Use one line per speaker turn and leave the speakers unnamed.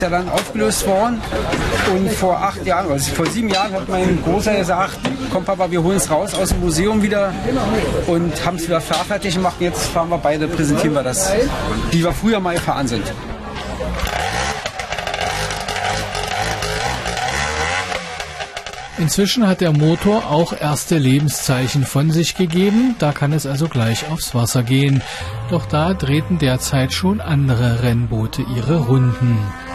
Ja, dann aufgelöst worden und vor 8 Jahren, also vor 7 Jahren hat mein Großer gesagt, komm Papa, wir holen es raus aus dem Museum wieder und haben es wieder fahrfertig gemacht. Jetzt fahren wir beide, präsentieren wir das, wie wir früher mal gefahren sind.
Inzwischen hat der Motor auch erste Lebenszeichen von sich gegeben, da kann es also gleich aufs Wasser gehen. Doch da drehten derzeit schon andere Rennboote ihre Runden.